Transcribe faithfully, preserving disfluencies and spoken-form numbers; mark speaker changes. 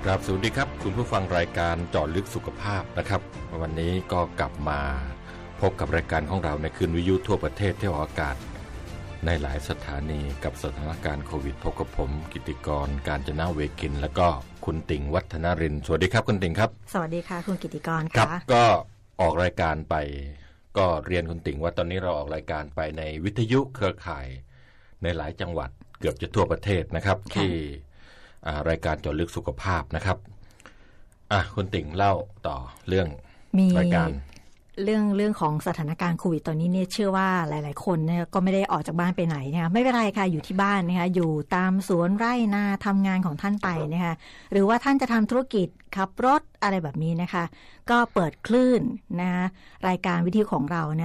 Speaker 1: ครับสวัสดีครับคุณผู้ฟังรายการเจาะลึกสุขภาพนะครับวันนี้ก็กลับมาพบกับรายการของเราในคืนวิทยุทั่วประเทศที่ออกอากาศในหลายสถานีกับสถานการณ์โควิดพบกับผมกิติกรการจนาเวกินและก็คุณติ่งวัฒนรินทร์สวัสดีครับคุณติ่งครับ
Speaker 2: สวัสดีค่ะคุณกิติกร
Speaker 1: ครับก็ออกรายการไปก็เรียนคุณติ่งว่าตอนนี้เราออกรายการไปในวิทยุเครือข่ายในหลายจังหวัดเกือบจะทั่วประเทศนะครับที่รายการเจาะลึกสุขภาพนะครับอ่ะคุณติ่งเล่าต่อเรื่องรายการ
Speaker 2: เรื่องเรื่องของสถานการณ์โควิดตอนนี้เนี่ยเชื่อว่าหลายๆคนเนี่ยก็ไม่ได้ออกจากบ้านไปไหนนะคะไม่เป็นไรค่ะอยู่ที่บ้านนะคะอยู่ตามสวนไร่นาทำงานของท่านไปนะคะหรือว่าท่านจะทำธุรกิจขับรถอะไรแบบนี้นะคะก็เปิดคลื่นนะคะรายการวิทยุของเรา